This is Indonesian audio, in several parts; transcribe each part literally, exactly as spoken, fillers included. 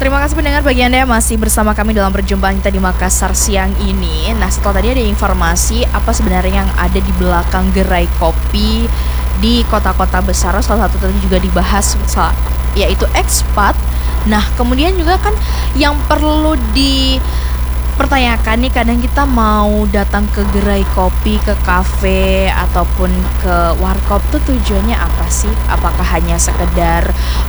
terima kasih pendengar bagi Anda yang masih bersama kami dalam perjumpaan kita di Makassar siang ini. Nah, setelah tadi ada informasi apa sebenarnya yang ada di belakang gerai kopi di kota-kota besar. Salah satu tadi juga dibahas yaitu ekspat. Nah, kemudian juga kan yang perlu di pertanyakan nih, kadang kita mau datang ke gerai kopi, ke kafe ataupun ke warkop tuh tujuannya apa sih? Apakah hanya sekedar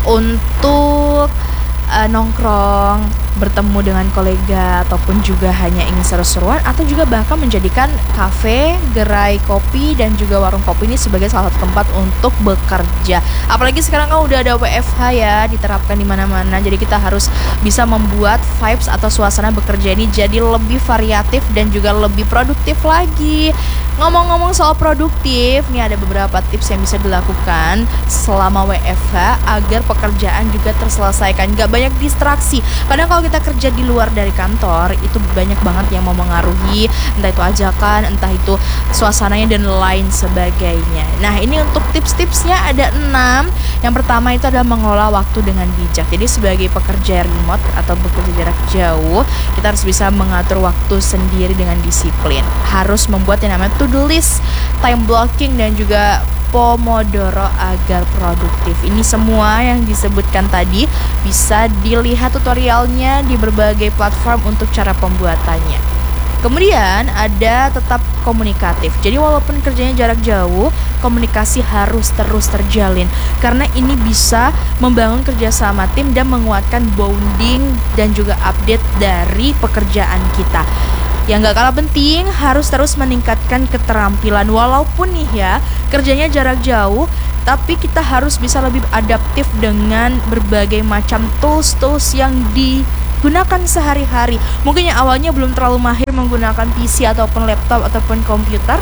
untuk uh, nongkrong, bertemu dengan kolega, ataupun juga hanya ingin seru-seruan, atau juga bahkan menjadikan kafe, gerai kopi, dan juga warung kopi ini sebagai salah satu tempat untuk bekerja. Apalagi sekarang kan udah ada W F H ya, diterapkan di mana-mana. Jadi kita harus bisa membuat vibes atau suasana bekerja ini jadi lebih variatif dan juga lebih produktif lagi. Ngomong-ngomong soal produktif, nih ada beberapa tips yang bisa dilakukan selama W F H agar pekerjaan juga terselesaikan, gak banyak distraksi. Kadang kalau kita kerja di luar dari kantor, itu banyak banget yang mau mengaruhi, entah itu ajakan, entah itu suasananya dan lain sebagainya. Nah, ini untuk tips-tipsnya ada enam. Yang pertama itu adalah mengelola waktu dengan bijak. Jadi sebagai pekerja remote atau bekerja jarak jauh, kita harus bisa mengatur waktu sendiri dengan disiplin. Harus membuat yang namanya to-do list, time blocking, dan juga Pomodoro agar produktif. Ini semua yang disebutkan tadi bisa dilihat tutorialnya di berbagai platform untuk cara pembuatannya. Kemudian ada tetap komunikatif. Jadi walaupun kerjanya jarak jauh, komunikasi harus terus terjalin karena ini bisa membangun kerjasama tim dan menguatkan bonding dan juga update dari pekerjaan kita. Yang gak kalah penting, harus terus meningkatkan keterampilan. Walaupun nih ya, kerjanya jarak jauh, tapi kita harus bisa lebih adaptif dengan berbagai macam tools-tools yang digunakan sehari-hari. Mungkin yang awalnya belum terlalu mahir menggunakan P C ataupun laptop ataupun komputer,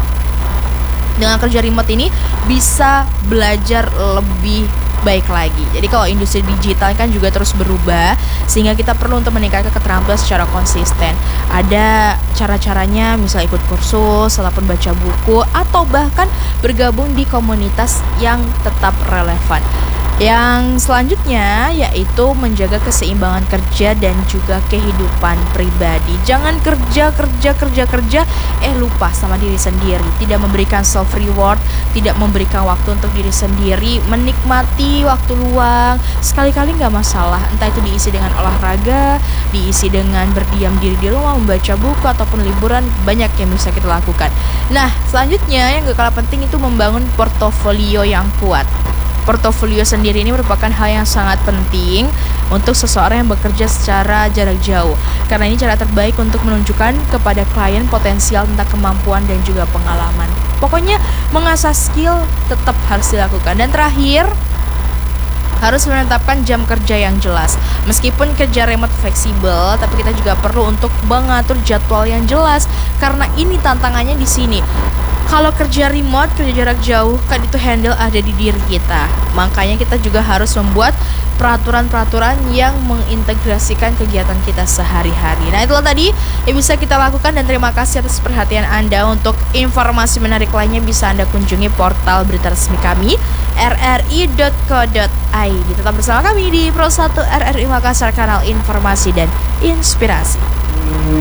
dengan kerja remote ini bisa belajar lebih baik lagi. Jadi kalau industri digital kan juga terus berubah, sehingga kita perlu untuk meningkatkan keterampilan secara konsisten. Ada cara-caranya, misal ikut kursus, ataupun baca buku, atau bahkan bergabung di komunitas yang tetap relevan. Yang selanjutnya yaitu menjaga keseimbangan kerja dan juga kehidupan pribadi. Jangan kerja, kerja, kerja, kerja, eh lupa sama diri sendiri. Tidak memberikan self reward, tidak memberikan waktu untuk diri sendiri, menikmati waktu luang. Sekali-kali gak masalah, entah itu diisi dengan olahraga, diisi dengan berdiam diri di rumah, membaca buku, ataupun liburan. Banyak yang bisa kita lakukan. Nah, selanjutnya yang gak kalah penting itu membangun portofolio yang kuat. Portofolio sendiri ini merupakan hal yang sangat penting untuk seseorang yang bekerja secara jarak jauh, karena ini cara terbaik untuk menunjukkan kepada klien potensial tentang kemampuan dan juga pengalaman. Pokoknya mengasah skill tetap harus dilakukan. Dan terakhir, harus menetapkan jam kerja yang jelas. Meskipun kerja remote fleksibel, tapi kita juga perlu untuk mengatur jadwal yang jelas, karena ini tantangannya di sini. Kalau kerja remote, kerja jarak jauh, kan itu handle ada di diri kita. Makanya kita juga harus membuat peraturan-peraturan yang mengintegrasikan kegiatan kita sehari-hari. Nah, itulah tadi yang bisa kita lakukan, dan terima kasih atas perhatian Anda. Untuk informasi menarik lainnya bisa Anda kunjungi portal berita resmi kami r r i dot co dot i d. Tetap bersama kami di Pro satu R R I Makassar, kanal informasi dan inspirasi.